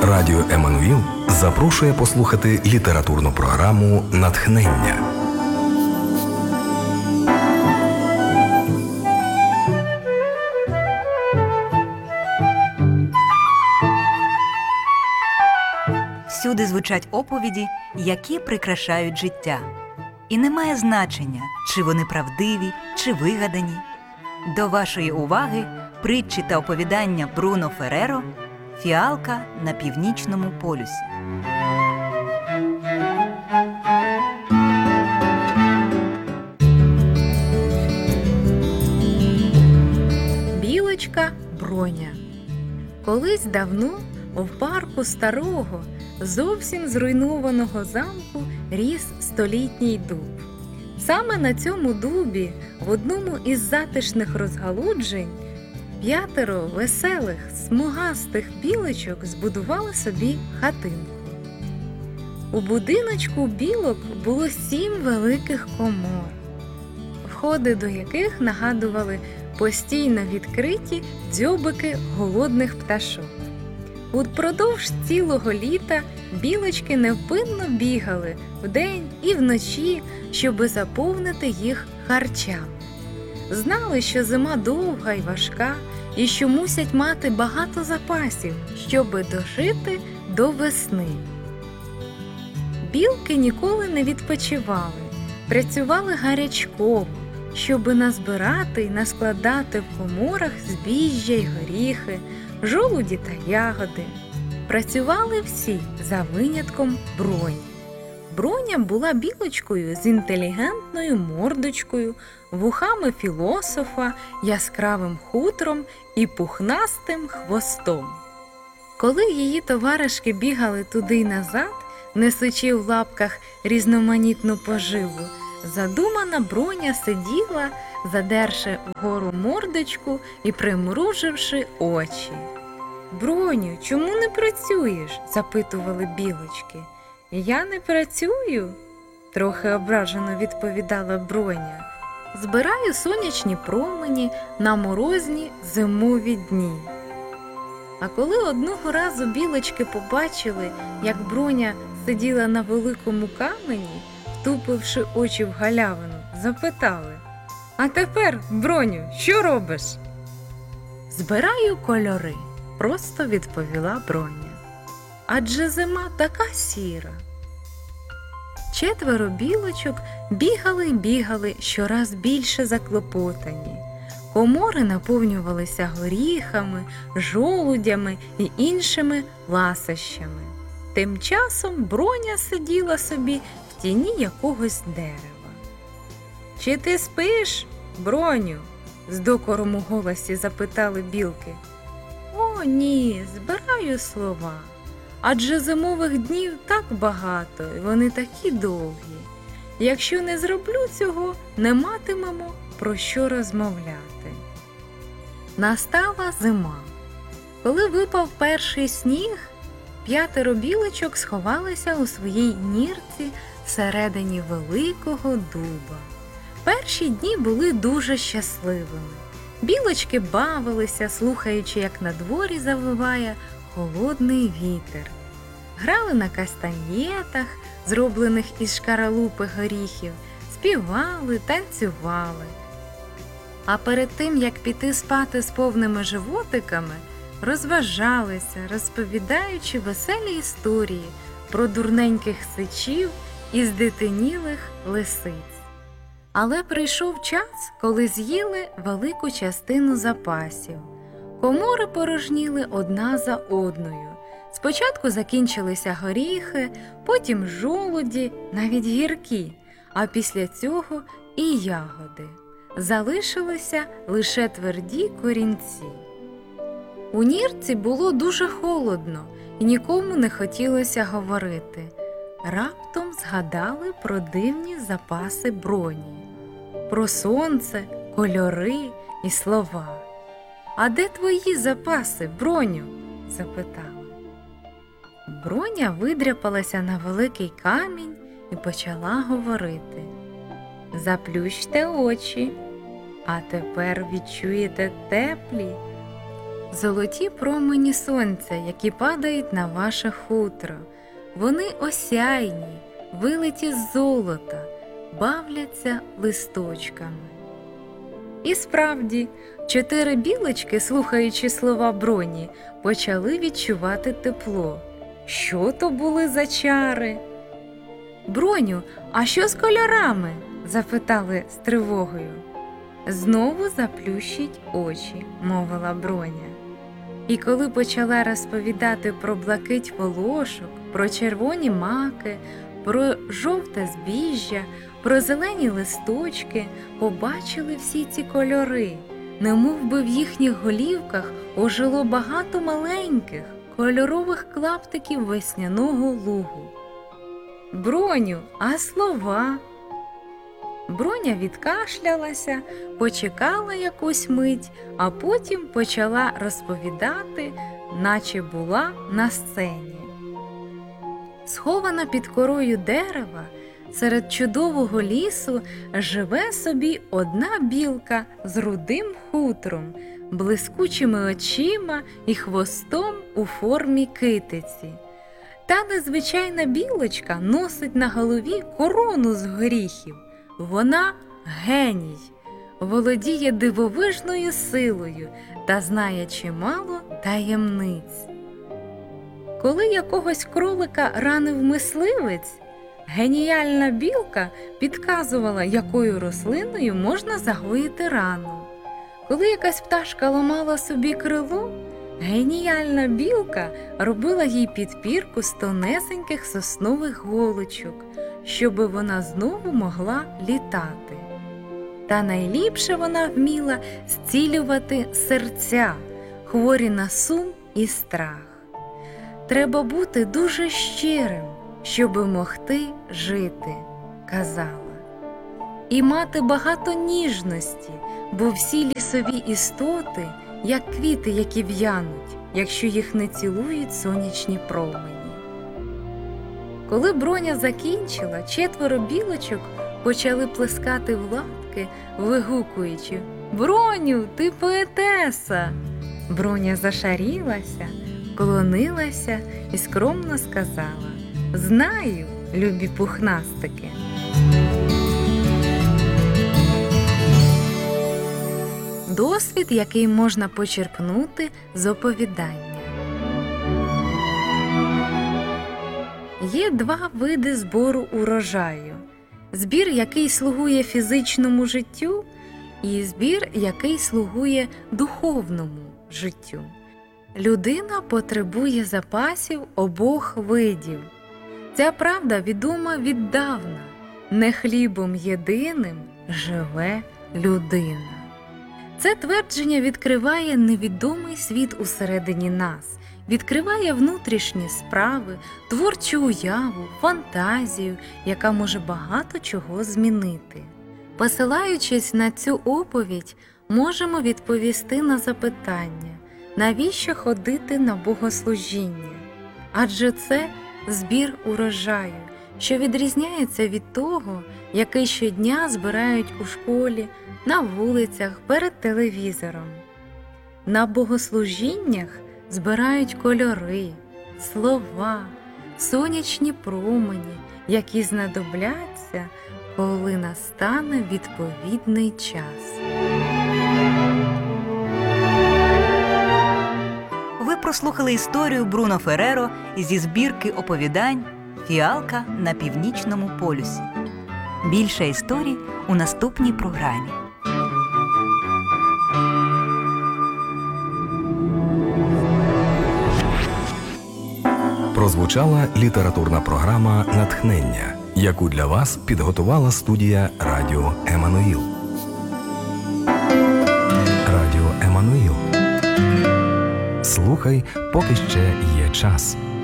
Радіо Еммануїл запрошує послухати літературну програму «Натхнення». Всюди звучать оповіді, які прикрашають життя. І немає значення, чи вони правдиві, чи вигадані. До вашої уваги притчі та оповідання Бруно Ферреро «Фіалка на північному полюсі». Білочка Броня. Колись давно в парку старого, зовсім зруйнованого замку ріс столітній дуб. Саме на цьому дубі, в одному із затишних розгалуджень, 5 веселих, смугастих білочок збудували собі хатинку. У будиночку білок було 7 великих комор, входи до яких нагадували постійно відкриті дзьобики голодних пташок. Упродовж цілого літа білочки невпинно бігали вдень і вночі, щоби заповнити їх харчами. Знали, що зима довга й важка, і що мусять мати багато запасів, щоби дожити до весни. Білки ніколи не відпочивали, працювали гарячково, щоби назбирати й наскладати в коморах збіжжя й горіхи, жолуді та ягоди. Працювали всі, за винятком Броні. Броня була білочкою з інтелігентною мордочкою, вухами філософа, яскравим хутром і пухнастим хвостом. Коли її товаришки бігали туди й назад, несучи в лапках різноманітну поживу, задумана Броня сиділа, задерши вгору мордочку і примруживши очі. «Броню, чому не працюєш?» – запитували білочки. «Я не працюю?» – трохи ображено відповідала Броня. «Збираю сонячні промені на морозні зимові дні». А коли одного разу білочки побачили, як Броня сиділа на великому камені, втупивши очі в галявину, запитали: «А тепер, Броню, що робиш?» «Збираю кольори», – просто відповіла Броня. «Адже зима така сіра». 4 білочок бігали й бігали, щораз більше заклопотані. Комори наповнювалися горіхами, жолудями і іншими ласощами. Тим часом Броня сиділа собі в тіні якогось дерева. «Чи ти спиш, Броню?» – з докором у голосі запитали білки. «О, ні, збираю слова. Адже зимових днів так багато, і вони такі довгі. Якщо не зроблю цього, не матимемо про що розмовляти». Настала зима. Коли випав перший сніг, 5 білочок сховалися у своїй нірці всередині великого дуба. Перші дні були дуже щасливими. Білочки бавилися, слухаючи, як на дворі завиває холодний вітер. Грали на кастаньєтах, зроблених із шкаралупи горіхів, співали, танцювали. А перед тим, як піти спати з повними животиками, розважалися, розповідаючи веселі історії про дурненьких сичів і здитинілих лисиць. Але прийшов час, коли з'їли велику частину запасів. Комори порожніли одна за одною. Спочатку закінчилися горіхи, потім жолуді, навіть гіркі, а після цього і ягоди. Залишилися лише тверді корінці. У нірці було дуже холодно, і нікому не хотілося говорити. Раптом згадали про дивні запаси Броні, про сонце, кольори і слова. «А де твої запаси, Броню?» – запитали. Броня видряпалася на великий камінь і почала говорити: «Заплющте очі, а тепер відчуєте теплі, золоті промені сонця, які падають на ваше хутро. Вони осяйні, вилиті з золота, бавляться листочками. І справді, 4 білочки, слухаючи слова Броні, почали відчувати тепло. Що то були за чари? «Броню, а що з кольорами?» – запитали з тривогою. «Знову заплющіть очі», – мовила Броня. І коли почала розповідати про блакить волошок, про червоні маки, про жовте збіжжя, про зелені листочки, побачили всі ці кольори, немов би в їхніх голівках ожило багато маленьких, кольорових клаптиків весняного лугу. «Броню, а слова?» Броня відкашлялася, почекала якусь мить, а потім почала розповідати, наче була на сцені. Схована під корою дерева, серед чудового лісу живе собі одна білка з рудим хутром, блискучими очима і хвостом у формі китиці. Та незвичайна білочка носить на голові корону з горіхів. Вона геній, володіє дивовижною силою та знає чимало таємниць. Коли якогось кролика ранив мисливець, геніальна білка підказувала, якою рослиною можна загоїти рану. Коли якась пташка ламала собі крило, геніальна білка робила їй підпірку з тонесеньких соснових голочок, щоби вона знову могла літати. Та найліпше вона вміла зцілювати серця, хворі на сум і страх. Треба бути дуже щирим, щоби могти жити, казала. І мати багато ніжності, бо всі лісові істоти, як квіти, які в'януть, якщо їх не цілують сонячні промені. Коли Броня закінчила, 4 білочок почали плескати в лапки, вигукуючи: «Броню, ти поетеса!» Броня зашарілася, вклонилася і скромно сказала: «Знаю, любі пухнастики». Досвід, який можна почерпнути з оповідання. Є 2 види збору урожаю. Збір, який слугує фізичному життю, і збір, який слугує духовному життю. Людина потребує запасів обох видів. Ця правда відома віддавна. Не хлібом єдиним живе людина. Це твердження відкриває невідомий світ усередині нас, відкриває внутрішні справи, творчу уяву, фантазію, яка може багато чого змінити. Посилаючись на цю оповідь, можемо відповісти на запитання: навіщо ходити на богослужіння? Адже це збір урожаю, що відрізняється від того, який щодня збирають у школі, на вулицях, перед телевізором. На богослужіннях збирають кольори, слова, сонячні промені, які знадобляться, коли настане відповідний час. Ви прослухали історію Бруно Ферреро зі збірки оповідань «Фіалка на північному полюсі». Більше історій у наступній програмі. Прозвучала літературна програма «Натхнення», яку для вас підготувала студія Радіо Еммануїл. Радіо Еммануїл. Слухай, поки ще є час.